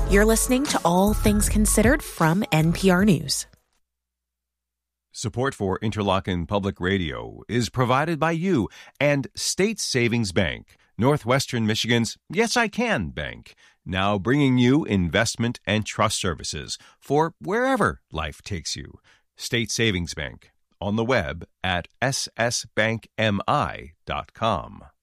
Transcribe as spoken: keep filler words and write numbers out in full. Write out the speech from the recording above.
You're listening to All Things Considered from N P R News. Support for Interlochen Public Radio is provided by you and State Savings Bank, Northwestern Michigan's Yes I Can Bank, now bringing you investment and trust services for wherever life takes you. State Savings Bank, on the web at s s bank m i dot com.